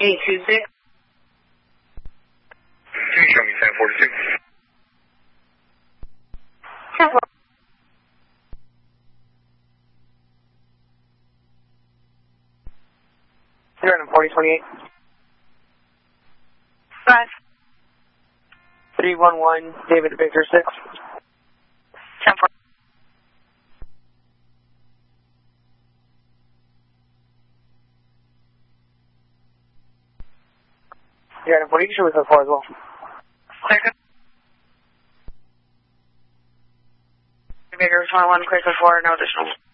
826. Show me 1042. 10-4. You're in 4028. 5. 311, David Victor 6. 10-4. You're in 40, show me 4 as well. Clear code. Victor 21, clear code 4, no additional.